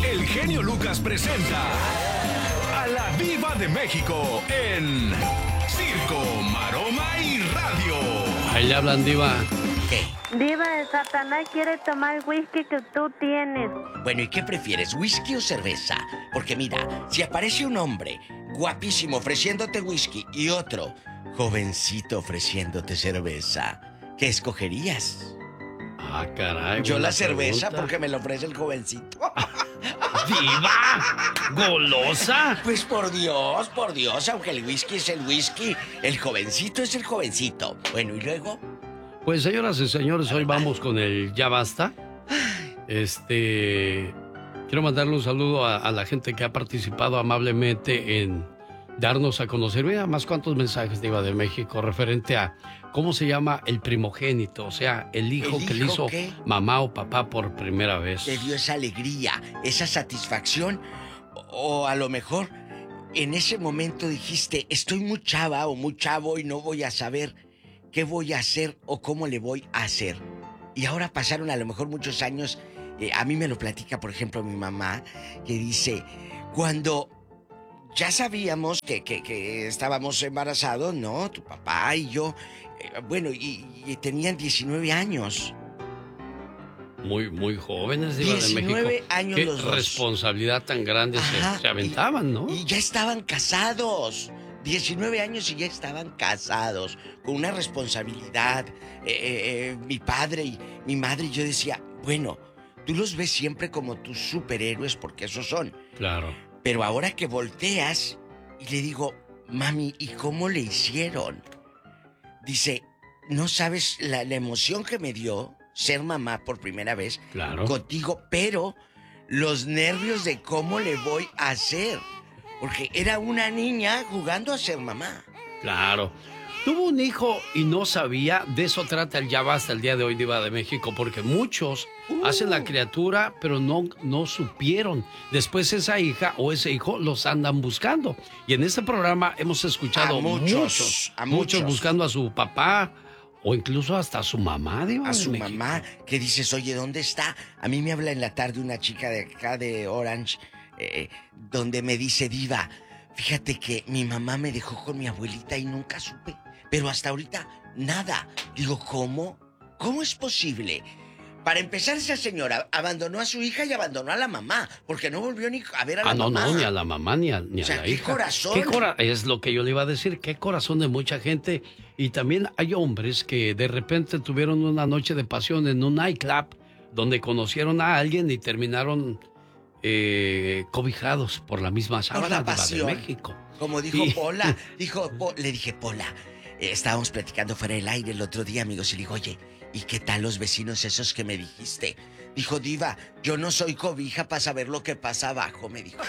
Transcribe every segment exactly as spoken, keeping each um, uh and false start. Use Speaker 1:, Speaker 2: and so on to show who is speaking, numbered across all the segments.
Speaker 1: el genio Lucas presenta a la Diva de México en Circo, Maroma y Radio.
Speaker 2: Ahí le hablan, Diva.
Speaker 3: ¿Qué?
Speaker 4: Diva, el Satanás quiere tomar el whisky que tú tienes.
Speaker 3: Bueno, ¿y qué prefieres, whisky o cerveza? Porque mira, si aparece un hombre guapísimo ofreciéndote whisky y otro jovencito ofreciéndote cerveza, ¿qué escogerías?
Speaker 2: Ah, caray.
Speaker 3: Yo la
Speaker 2: buena
Speaker 3: cerveza
Speaker 2: pregunta.
Speaker 3: porque me lo ofrece el jovencito.
Speaker 2: ¡Diva! ¿Golosa?
Speaker 3: Pues por Dios, por Dios, aunque el whisky es el whisky, el jovencito es el jovencito. Bueno, ¿y luego?
Speaker 2: Pues, señoras y señores, hoy vamos con el Ya Basta. Este... Quiero mandarle un saludo a, a la gente que ha participado amablemente en darnos a conocer. Mira, más cuántos mensajes de Diva de México referente a cómo se llama el primogénito, o sea, el hijo,
Speaker 3: ¿El
Speaker 2: que le
Speaker 3: hijo
Speaker 2: hizo
Speaker 3: qué?
Speaker 2: mamá o papá por primera vez.
Speaker 3: Te dio esa alegría, esa satisfacción, o, o a lo mejor en ese momento dijiste, estoy muy chava o muy chavo y no voy a saber qué voy a hacer o cómo le voy a hacer. Y ahora pasaron a lo mejor muchos años. Eh, a mí me lo platica, por ejemplo, mi mamá, que dice, cuando ya sabíamos que, que, que estábamos embarazados, ¿no? Tu papá y yo, eh, bueno, y, y tenían diecinueve años.
Speaker 2: Muy, muy jóvenes, Diva de
Speaker 3: diecinueve
Speaker 2: México.
Speaker 3: años
Speaker 2: Qué
Speaker 3: los dos.
Speaker 2: responsabilidad tan grande se,
Speaker 3: Ajá,
Speaker 2: se aventaban,
Speaker 3: y,
Speaker 2: ¿no?
Speaker 3: Y ya estaban casados. diecinueve años y ya estaban casados, con una responsabilidad. Eh, eh, eh, mi padre y mi madre, y yo decía, bueno, tú los ves siempre como tus superhéroes, porque esos son.
Speaker 2: Claro.
Speaker 3: Pero ahora que volteas y le digo, mami, ¿y cómo le hicieron? Dice, no sabes la, la emoción que me dio ser mamá por primera vez
Speaker 2: Claro.
Speaker 3: contigo, pero los nervios de cómo le voy a hacer. Porque era una niña jugando a ser mamá.
Speaker 2: Claro. Tuvo un hijo y no sabía. De eso trata el Ya Basta el día de hoy, Diva de México, porque muchos uh. hacen la criatura, pero no, no supieron. Después esa hija o ese hijo los andan buscando. Y en este programa hemos escuchado
Speaker 3: a muchos,
Speaker 2: muchos,
Speaker 3: a
Speaker 2: muchos
Speaker 3: muchos
Speaker 2: buscando a su papá o incluso hasta a su mamá, Diva
Speaker 3: A
Speaker 2: de
Speaker 3: su
Speaker 2: México.
Speaker 3: mamá, que dices, oye, ¿dónde está? A mí me habla en la tarde una chica de acá de Orange, eh, donde me dice, Diva, fíjate que mi mamá me dejó con mi abuelita y nunca supe. Pero hasta ahorita, nada. Digo, ¿cómo? ¿Cómo es posible? Para empezar, esa señora abandonó a su hija y abandonó a la mamá, porque no volvió ni a ver a la
Speaker 2: ah, no,
Speaker 3: mamá.
Speaker 2: no, ni a la mamá ni a, ni
Speaker 3: o sea,
Speaker 2: a la
Speaker 3: ¿qué
Speaker 2: hija.
Speaker 3: corazón?
Speaker 2: ¿Qué corazón? Es lo que yo le iba a decir, qué corazón de mucha gente. Y también hay hombres que de repente tuvieron una noche de pasión en un nightclub donde conocieron a alguien y terminaron eh, cobijados por la misma sábana de México.
Speaker 3: Como dijo
Speaker 2: y...
Speaker 3: Pola, dijo, po, le dije, Pola, eh, estábamos platicando fuera del aire el otro día, amigos, y le digo, oye, ¿y qué tal los vecinos esos que me dijiste? Dijo, Diva, yo no soy cobija para saber lo que pasa abajo, me dijo.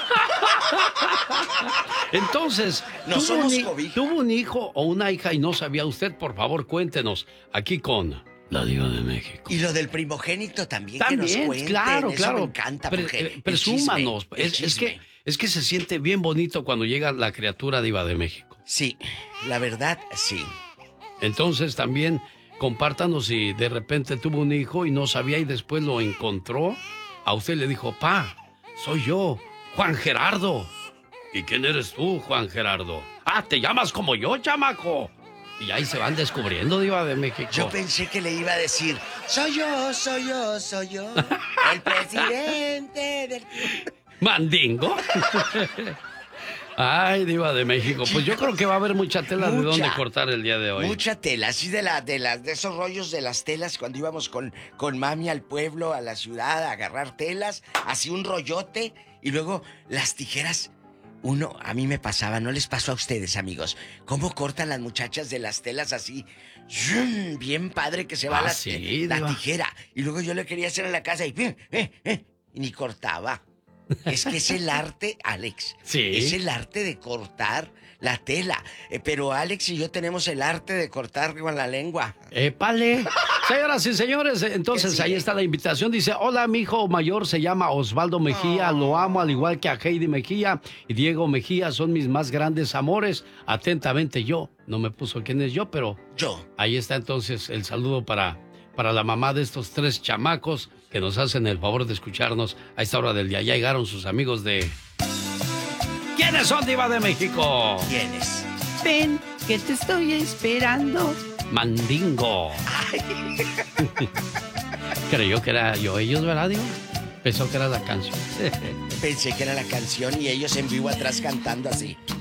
Speaker 2: Entonces,
Speaker 3: no
Speaker 2: ¿tuvo,
Speaker 3: somos
Speaker 2: un,
Speaker 3: cobija.
Speaker 2: ¿tuvo un hijo o una hija y no sabía usted? Por favor, cuéntenos, aquí con la Diva de México.
Speaker 3: Y lo del primogénito también,
Speaker 2: también
Speaker 3: que nos cuenten.
Speaker 2: claro,
Speaker 3: Eso
Speaker 2: claro.
Speaker 3: me encanta, porque
Speaker 2: Pre, eh, presúmanos.
Speaker 3: El chisme, el
Speaker 2: es, es,
Speaker 3: chisme.
Speaker 2: que, es que se siente bien bonito cuando llega la criatura Diva de México.
Speaker 3: Sí, la verdad, sí.
Speaker 2: Entonces también compártanos si de repente tuvo un hijo y no sabía y después lo encontró. A usted le dijo, pa, soy yo, Juan Gerardo. ¿Y quién eres tú, Juan Gerardo? Ah, te llamas como yo, chamaco. Y ahí se van descubriendo, Diva de México.
Speaker 3: Yo pensé que le iba a decir, soy yo, soy yo, soy yo, el presidente del...
Speaker 2: ¿Mandingo? Ay, Diva de México. Pues yo creo que va a haber mucha tela
Speaker 3: mucha,
Speaker 2: de dónde cortar el día de hoy.
Speaker 3: Mucha tela, así de la, de las, de esos rollos de las telas cuando íbamos con, con mami al pueblo, a la ciudad, a agarrar telas, así un rollote, y luego las tijeras. Uno, a mí me pasaba, no les pasó a ustedes, amigos. ¿Cómo cortan las muchachas de las telas así? ¡Zum! Bien padre que se va
Speaker 2: ah,
Speaker 3: la,
Speaker 2: sí,
Speaker 3: la
Speaker 2: Diva.
Speaker 3: tijera. Y luego yo le quería hacer en la casa y, eh, eh, eh, y ni cortaba. Es que es el arte, Alex.
Speaker 2: Sí.
Speaker 3: Es el arte de cortar la tela. Eh, pero Alex y yo tenemos el arte de cortar con la lengua.
Speaker 2: ¡Épale! Señoras y señores, entonces ahí está la invitación. Dice, hola, mi hijo mayor se llama Osvaldo Mejía. Oh. Lo amo al igual que a Heidi Mejía y Diego Mejía. Son mis más grandes amores. Atentamente yo. No me puso quién es yo, pero...
Speaker 3: Yo.
Speaker 2: Ahí está entonces el saludo para, para la mamá de estos tres chamacos que nos hacen el favor de escucharnos a esta hora del día. Ya llegaron sus amigos de... ¿Quiénes son, Diva de México?
Speaker 3: ¿Quiénes?
Speaker 2: Ven, que te estoy esperando. Mandingo. Creyó que era yo ellos, ¿verdad, Diva? Pensó que era la canción.
Speaker 3: Pensé que era la canción y ellos en vivo atrás cantando así.